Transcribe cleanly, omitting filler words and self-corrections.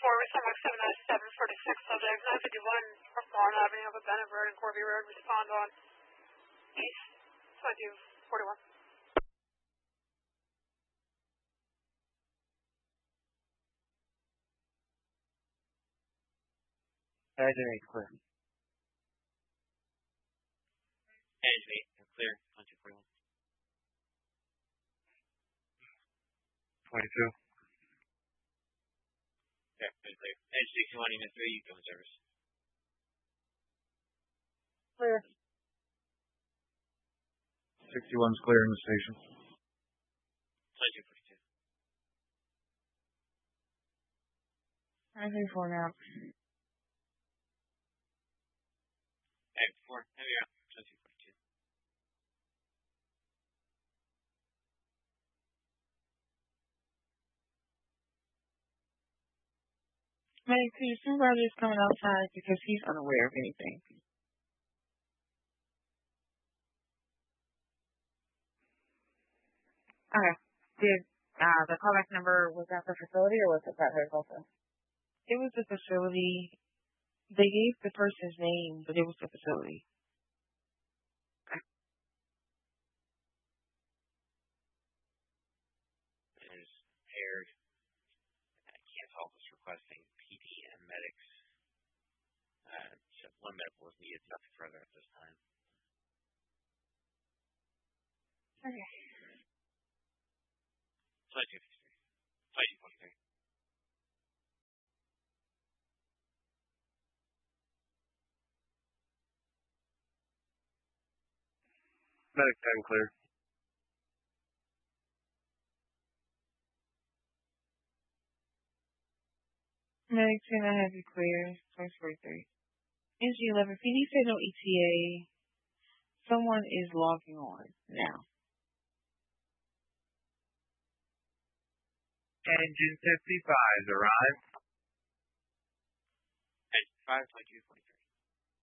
responding 70746 subject 951 North Lawn Avenue, up at Bennett Road and Corby Road. Respond on East 2241. Engine 8 clear. Engine 8 clear. 2241. 22. Okay, clear. Edge 61, Unit 3, you go in service. Clear. 61's clearing the station. 2242. 934 now. Egg 4, heavy out. 2242. Medic 2, your supervisor is coming outside because he's unaware of anything. Okay. Did the callback number, was that the facility or was it that hers also? It was the facility. They gave the person's name, but it was the facility. Okay. Is paired. Cancel is requesting PD and medics. So one medical is needed, nothing further at this time. Okay. 2243. 2243. Medic 10 clear. Medic 10, I have you clear. 643. NG11, PD said no ETA. Someone is logging on now. Engine 55's arrived. Engine 5, 2243.